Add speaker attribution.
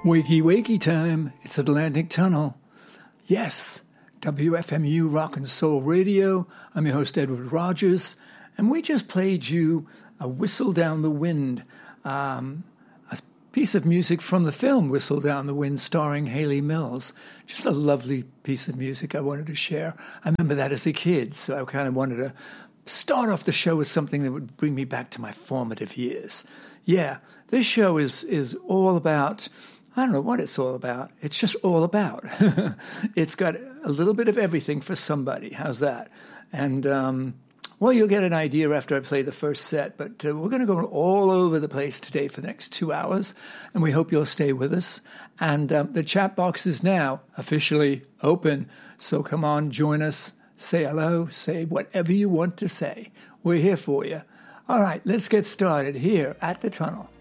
Speaker 1: Wakey, wakey time. It's Atlantic Tunnel. Yes, WFMU Rock and Soul Radio. I'm your host, Edward Rogers, and we just played you a Whistle Down the Wind, a piece of music from the film Whistle Down the Wind starring Hayley Mills. Just a lovely piece of music I wanted to share. I remember that as a kid, so I kind of wanted to start off the show with something that would bring me back to my formative years. Yeah, this show is all about... I don't know what it's all about. It's just all about. It's got a little bit of everything for somebody. How's that? And, well, you'll get an idea after I play the first set. But we're going to go all over the place today for the next 2 hours. And we hope you'll stay with us. And the chat box is now officially open. So come on, join us. Say hello. Say whatever you want to say. We're here for you. All right, let's get started here at the Tunnel.